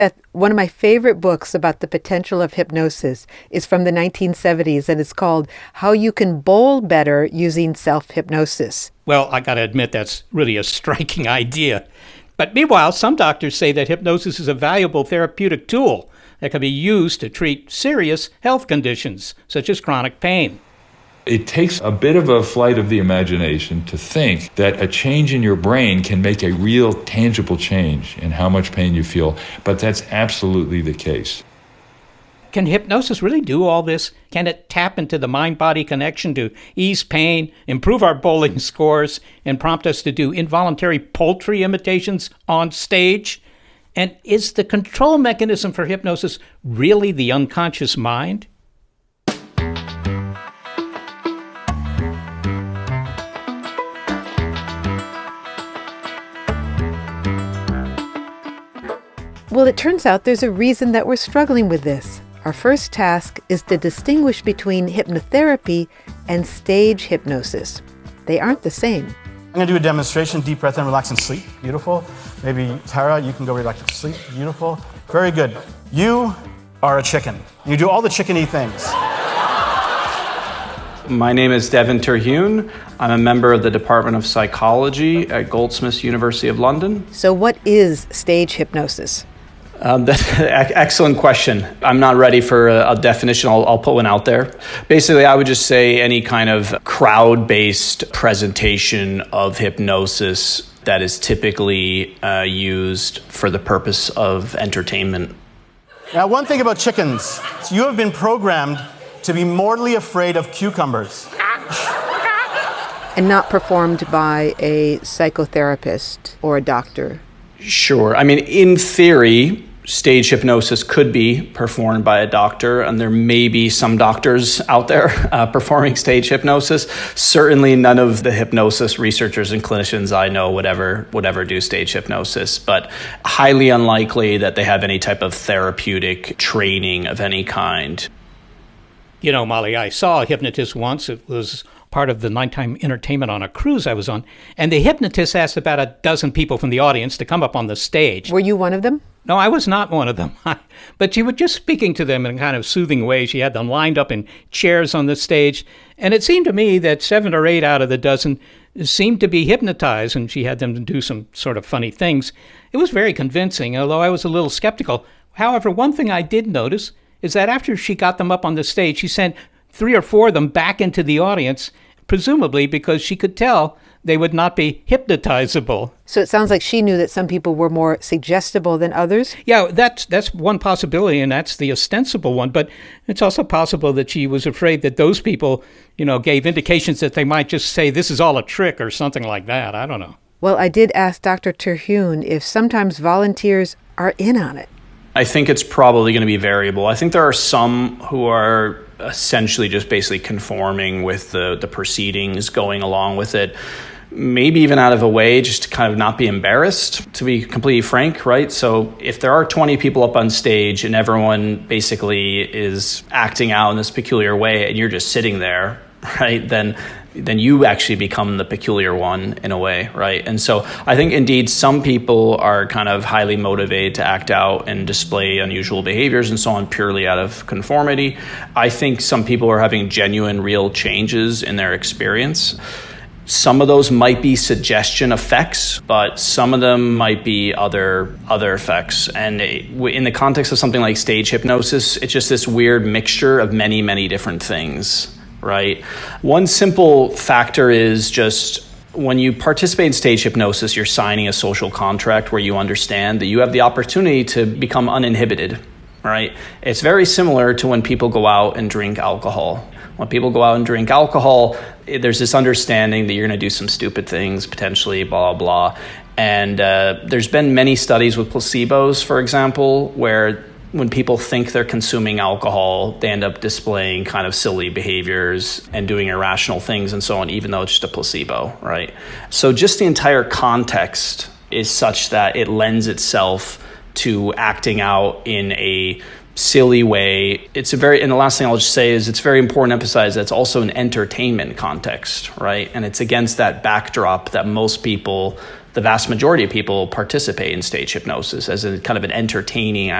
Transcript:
One of my favorite books about the potential of hypnosis is from the 1970s, and it's called How You Can Bowl Better Using Self-Hypnosis. Well, I got to admit, that's really a striking idea. But meanwhile, some doctors say that hypnosis is a valuable therapeutic tool that can be used to treat serious health conditions, such as chronic pain. It takes a bit of a flight of the imagination to think that a change in your brain can make a real tangible change in how much pain you feel, but that's absolutely the case. Can hypnosis really do all this? Can it tap into the mind-body connection to ease pain, improve our bowling scores, and prompt us to do involuntary poultry imitations on stage? And is the control mechanism for hypnosis really the unconscious mind? Well, it turns out there's a reason that we're struggling with this. Our first task is to distinguish between hypnotherapy and stage hypnosis. They aren't the same. I'm going to do a demonstration. Deep breath in, relax and sleep. Beautiful. Maybe Tara, you can go relax and sleep. Beautiful. Very good. You are a chicken. You do all the chickeny things. My name is Devin Terhune. I'm a member of the Department of Psychology at Goldsmiths, University of London. So what is stage hypnosis? That's an excellent question. I'm not ready for a definition. I'll put one out there. Basically, I would just say any kind of crowd-based presentation of hypnosis that is typically used for the purpose of entertainment. Now, one thing about chickens, you have been programmed to be mortally afraid of cucumbers. And not performed by a psychotherapist or a doctor. Sure. I mean, in theory, stage hypnosis could be performed by a doctor, and there may be some doctors out there performing stage hypnosis. Certainly none of the hypnosis researchers and clinicians I know would ever do stage hypnosis, but highly unlikely that they have any type of therapeutic training of any kind. You know, Molly, I saw a hypnotist once. It was part of the nighttime entertainment on a cruise I was on, and the hypnotist asked about a dozen people from the audience to come up on the stage. Were you one of them? No, I was not one of them. But she was just speaking to them in a kind of soothing way. She had them lined up in chairs on the stage, and it seemed to me that 7 or 8 out of the dozen seemed to be hypnotized, and she had them do some sort of funny things. It was very convincing, although I was a little skeptical. However, one thing I did notice is that after she got them up on the stage, she sent 3 or 4 of them back into the audience, presumably because she could tell they would not be hypnotizable. So it sounds like she knew that some people were more suggestible than others? Yeah, that's one possibility, and that's the ostensible one. But it's also possible that she was afraid that those people, gave indications that they might just say this is all a trick or something like that. I don't know. Well, I did ask Dr. Terhune if sometimes volunteers are in on it. I think it's probably going to be variable. I think there are some who are essentially just basically conforming with the proceedings, going along with it, maybe even out of a way just to kind of not be embarrassed, to be completely frank, right? So if there are 20 people up on stage and everyone basically is acting out in this peculiar way and you're just sitting there, right, then you actually become the peculiar one in a way, right? And so I think indeed some people are kind of highly motivated to act out and display unusual behaviors and so on purely out of conformity. I think some people are having genuine, real changes in their experience. Some of those might be suggestion effects, but some of them might be other effects. And in the context of something like stage hypnosis, it's just this weird mixture of many, many different things. Right. One simple factor is just when you participate in stage hypnosis, you're signing a social contract where you understand that you have the opportunity to become uninhibited. Right. It's very similar to when people go out and drink alcohol. When people go out and drink alcohol, there's this understanding that you're going to do some stupid things, potentially, blah, blah. And there's been many studies with placebos, for example, where when people think they're consuming alcohol, they end up displaying kind of silly behaviors and doing irrational things and so on, even though it's just a placebo, right? So just the entire context is such that it lends itself to acting out in a silly way. And the last thing I'll just say is it's very important to emphasize that it's also an entertainment context, right? And it's against that backdrop that most people the vast majority of people participate in stage hypnosis as a kind of an entertaining